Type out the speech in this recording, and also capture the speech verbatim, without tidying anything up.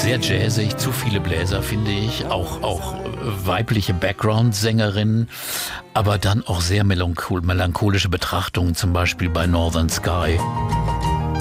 sehr jazzig, zu viele Bläser, finde ich. Auch, auch weibliche Background-Sängerinnen, aber dann auch sehr melanchol- melancholische Betrachtungen, zum Beispiel bei Northern Sky.